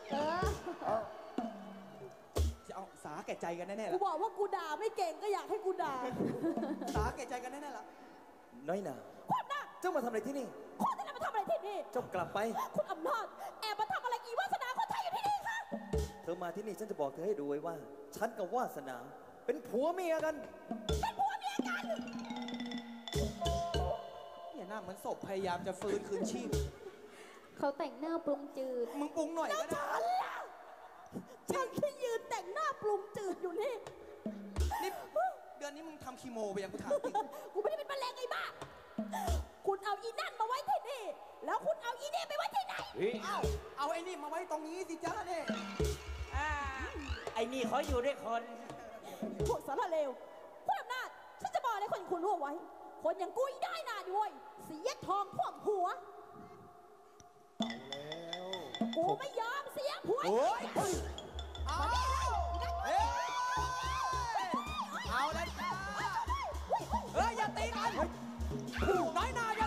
จะเอาสาแก่ใจกันแน่ๆกูละบอกว่ากูด่าไม่เก่งก็อยากให้กูด่าสาแก่ใจกันแน่ๆละน้อยหนาคุณอำนาจเจ้ามาทำอะไรที่นี่คุณที่ไหนมาทำอะไรที่นี่เจ้ากลับไปคุณอำนาจแอบมาทำอะไรอีวาสนาคนไทยอยู่ที่นี่คะเธอมาที่นี่ฉันจะบอกเธอให้ดูไว้ว่า ฉันกับวาสนา เป็นผัวเมียกันเป็นผัวเมียกันเนี่ยหน้าเหมือนศพพยายามจะฟื้นคืนชีพเขาแต่งหน้าปรุงจืดมึงปรุงหน่อยแล้วก็ได้ฉันล่ะฉันที่ยืนแต่งหน้าปรุงจืดอยู่นี่นี่เดือนนี้มึงทำคีโมไปยังกูถามจริงกูไม่ได้เป็นมะเร็งไอ้บ้า คุณเอาอีนั่นมาไว้ที่นี่ แล้วคุณเอาอีนี่ไปไว้ที่ไหนเอาไอ้นี่มาไว้ตรงนี้สิจ้าเนี่ยไอ้นี่เขาอยู่ด้วยคนพวกสารเลวคุณอำนาจฉันจะบอกอะไรคนอย่างคุณรู้เอาไว้ คนอย่างกูอีได้นานด้วยเสียทองท่วมหัวกูไม่ยอมเสียผัวโอ้ยเอาเอ้ยเอาแล้วจ้าเฮ้ยอย่าตีกันน้อยหนา